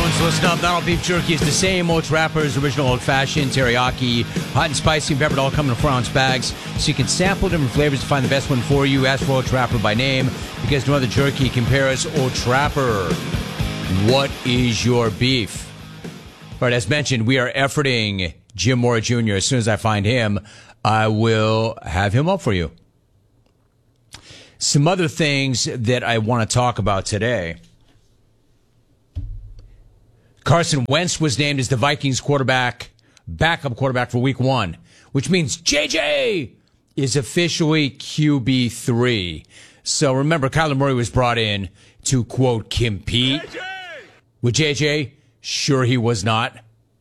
Jones, listen up. Not all beef jerky is the same. Old Trapper's original old-fashioned teriyaki, hot and spicy and peppered, all come in 4-ounce bags, so you can sample different flavors to find the best one for you. Ask for Old Trapper by name, because no other jerky compares. Old Trapper. What is your beef? All right, as mentioned, we are efforting Jim Mora Jr. As soon as I find him, I will have him up for you. Some other things that I want to talk about today. Carson Wentz was named as the Vikings backup quarterback for week 1, which means JJ is officially QB3. So remember, Kyler Murray was brought in to, quote, compete with JJ. Sure, he was not.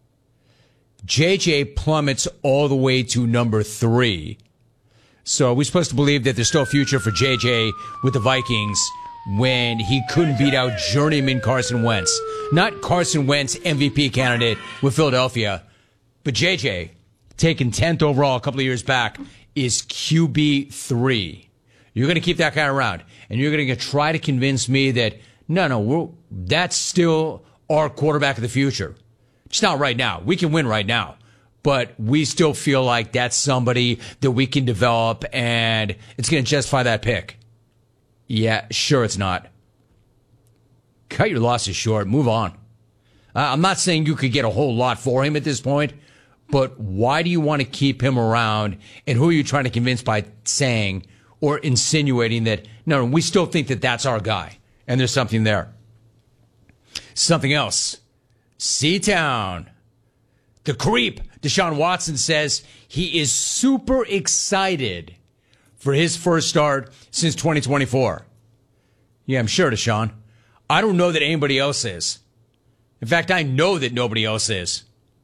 JJ plummets all the way to number 3. So are we supposed to believe that there's still a future for JJ with the Vikings when he couldn't beat out journeyman Carson Wentz? Not Carson Wentz, MVP candidate with Philadelphia, but JJ, taken 10th overall a couple of years back, is QB3. You're going to keep that guy around, and you're going to try to convince me that, that's still our quarterback of the future. It's not right now. We can win right now. But we still feel like that's somebody that we can develop, and it's going to justify that pick. Yeah, sure it's not. Cut your losses short. Move on. I'm not saying you could get a whole lot for him at this point, but why do you want to keep him around, and who are you trying to convince by saying or insinuating that, no, we still think that that's our guy, and there's something there. Something else. C-Town. The creep, Deshaun Watson, says he is super excited for his first start since 2024. Yeah, I'm sure, Deshaun. I don't know that anybody else is. In fact, I know that nobody else is.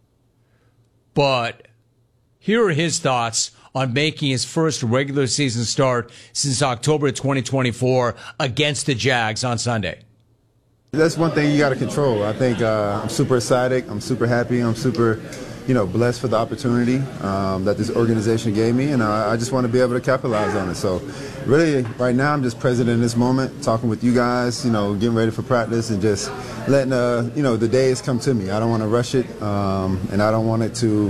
But here are his thoughts on making his first regular season start since October 2024 against the Jags on Sunday. That's one thing you got to control. I think I'm super excited. I'm super happy. I'm super, blessed for the opportunity that this organization gave me, and I just want to be able to capitalize on it. So, really, right now, I'm just present in this moment, talking with you guys, getting ready for practice, and just letting the days come to me. I don't want to rush it, and I don't want it to,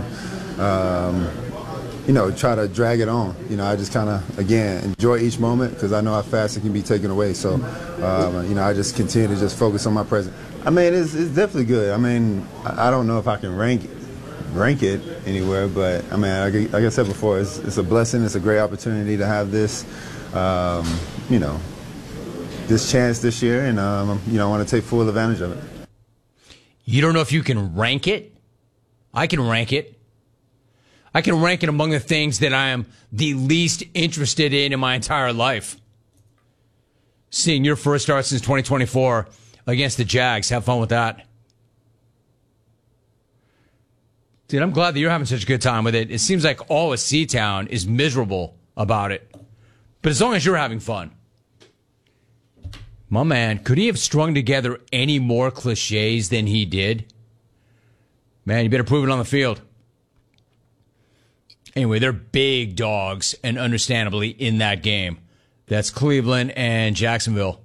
try to drag it on. I just kind of, again, enjoy each moment because I know how fast it can be taken away. So, I just continue to just focus on my present. I mean, it's definitely good. I mean, I don't know if I can rank it anywhere, but I mean, like I said before, it's a blessing. It's a great opportunity to have this, this chance this year, and I want to take full advantage of it. You don't know if you can rank it? I can rank it. I can rank it among the things that I am the least interested in my entire life. Seeing your first start since 2024 against the Jags. Have fun with that. Dude, I'm glad that you're having such a good time with it. It seems like all of C-Town is miserable about it. But as long as you're having fun. My man, could he have strung together any more cliches than he did? Man, you better prove it on the field. Anyway, they're big dogs, and understandably, in that game. That's Cleveland and Jacksonville.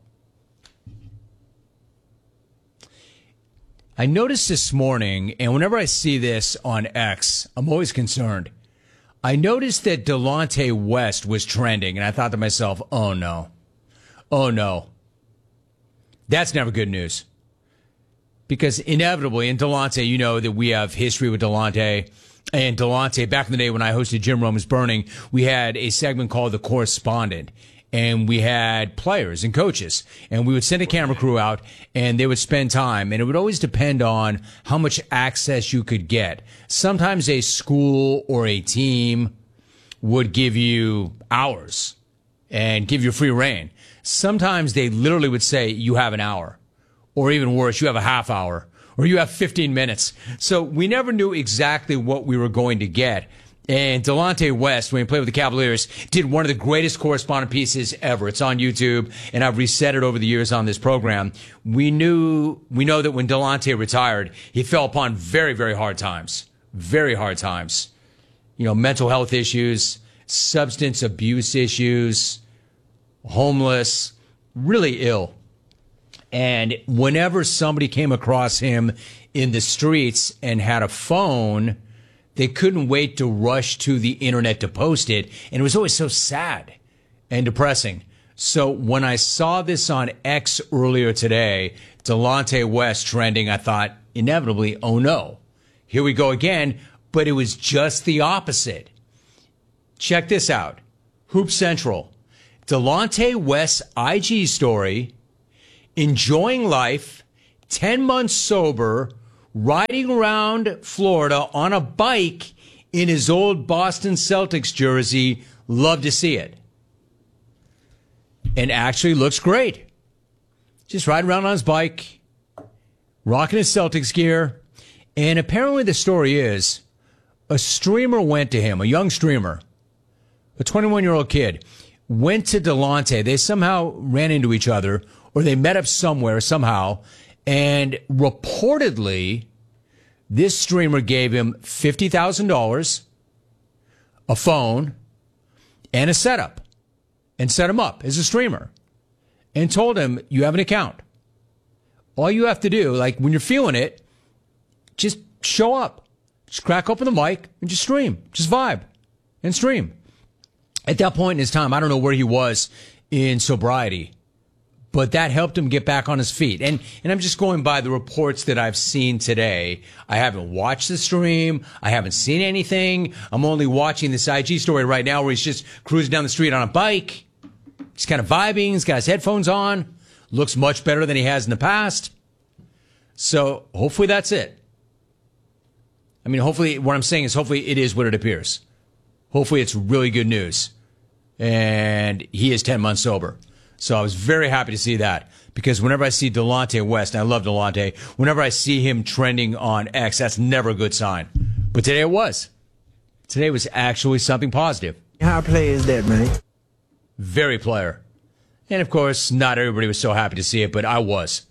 I noticed this morning, and whenever I see this on X, I'm always concerned. I noticed that Delonte West was trending, and I thought to myself, oh no. Oh no. That's never good news. Because inevitably, in Delonte, you know that we have history with Delonte. And Delonte, back in the day when I hosted Jim Rome's Burning, we had a segment called The Correspondent. And we had players and coaches. And we would send a camera crew out, and they would spend time. And it would always depend on how much access you could get. Sometimes a school or a team would give you hours and give you free reign. Sometimes they literally would say, you have an hour. Or even worse, you have a half hour. Or you have 15 minutes. So we never knew exactly what we were going to get. And Delonte West, when he played with the Cavaliers, did one of the greatest correspondent pieces ever. It's on YouTube, and I've reset it over the years on this program. We know that when Delonte retired, he fell upon very, very hard times. Very hard times. Mental health issues, substance abuse issues, homeless, really ill. And whenever somebody came across him in the streets and had a phone, they couldn't wait to rush to the internet to post it. And it was always so sad and depressing. So when I saw this on X earlier today, Delonte West trending, I thought inevitably, oh no, here we go again. But it was just the opposite. Check this out. Hoop Central. Delonte West's IG story, enjoying life, 10 months sober, riding around Florida on a bike in his old Boston Celtics jersey. Love to see it. And actually looks great. Just riding around on his bike, rocking his Celtics gear. And apparently the story is a streamer went to him, a young streamer, a 21-year-old kid, went to Delonte. They somehow ran into each other, or they met up somewhere somehow, and reportedly, this streamer gave him $50,000, a phone, and a setup, and set him up as a streamer, and told him, you have an account. All you have to do, like when you're feeling it, just show up. Just crack open the mic and just stream. Just vibe and stream. At that point in his time, I don't know where he was in sobriety, but that helped him get back on his feet. And I'm just going by the reports that I've seen today. I haven't watched the stream. I haven't seen anything. I'm only watching this IG story right now where he's just cruising down the street on a bike. He's kind of vibing. He's got his headphones on. Looks much better than he has in the past. So hopefully that's it. I mean, hopefully, what I'm saying is hopefully it is what it appears. Hopefully it's really good news. And he is 10 months sober. So I was very happy to see that. Because whenever I see Delonte West, and I love Delonte, whenever I see him trending on X, that's never a good sign. But today it was. Today was actually something positive. How play is that, man? Very player. And of course, not everybody was so happy to see it, but I was.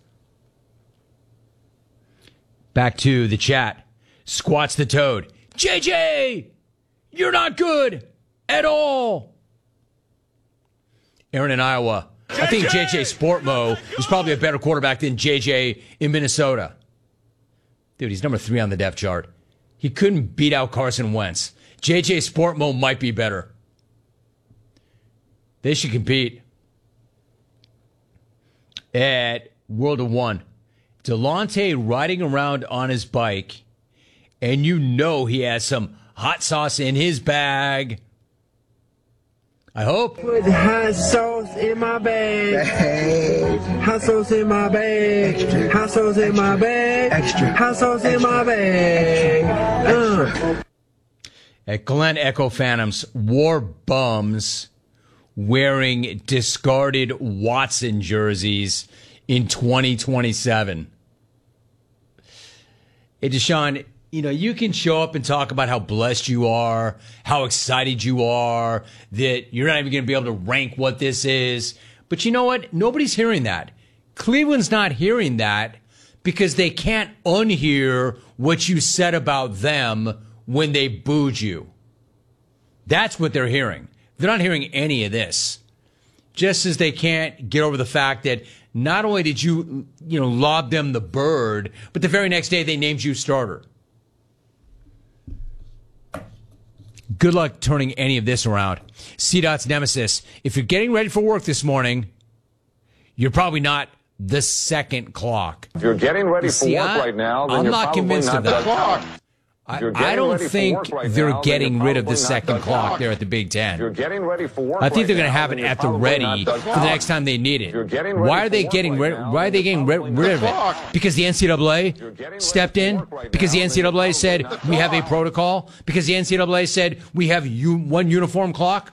Back to the chat. Squats the Toad. JJ, you're not good at all. Aaron in Iowa. I think JJ Sportmo is probably a better quarterback than JJ in Minnesota. Dude, he's number 3 on the depth chart. He couldn't beat out Carson Wentz. JJ Sportmo might be better. They should compete. At World of One, Delonte riding around on his bike, and you know he has some hot sauce in his bag. I hope. Put hot sauce in my bag. Hot sauce in my bag. Hot sauce in my bag. Extra. Hot sauce in my bag. At Glen Echo Phantoms, war bums wearing discarded Watson jerseys in 2027. Hey, Deshaun, you know, you can show up and talk about how blessed you are, how excited you are, that you're not even going to be able to rank what this is. But you know what? Nobody's hearing that. Cleveland's not hearing that because they can't unhear what you said about them when they booed you. That's what they're hearing. They're not hearing any of this. Just as they can't get over the fact that not only did you lob them the bird, but the very next day they named you starter. Good luck turning any of this around. CDOT's nemesis. If you're getting ready for work this morning, you're probably not the second clock. If you're getting ready for work right now, then I'm you're not probably convinced not of that. clock. I don't think they're getting rid of the second clock there at the Big Ten. You're getting ready for work. I think they're going to have it at the ready for the next time they need it. Why are they getting rid of it? Because the NCAA stepped in? Because the NCAA said we have a protocol? Because the NCAA said we have one uniform clock?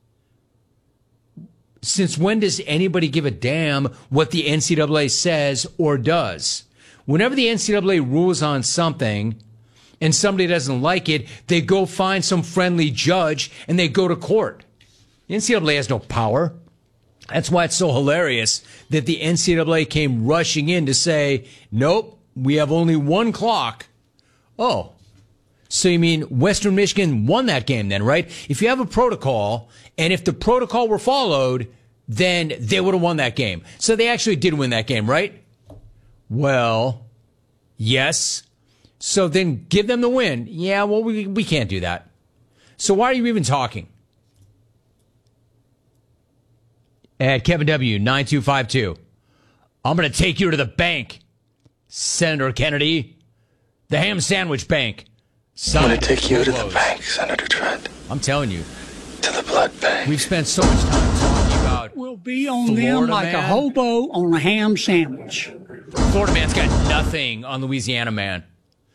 Since when does anybody give a damn what the NCAA says or does? Whenever the NCAA rules on something and somebody doesn't like it, they go find some friendly judge and they go to court. The NCAA has no power. That's why it's so hilarious that the NCAA came rushing in to say, nope, we have only one clock. Oh, so you mean Western Michigan won that game then, right? If you have a protocol, and if the protocol were followed, then they would have won that game. So they actually did win that game, right? Well, yes. So then give them the win. Yeah, well, we can't do that. So why are you even talking? At Kevin W. 9252. I'm going to take you to the bank, Senator Kennedy. The ham sandwich bank. I'm going to take you to the bank, Senator Trent. I'm telling you. To the blood bank. We've spent so much time talking about We'll be on Florida them like man. a hobo on a ham sandwich. Florida man's got nothing on Louisiana man.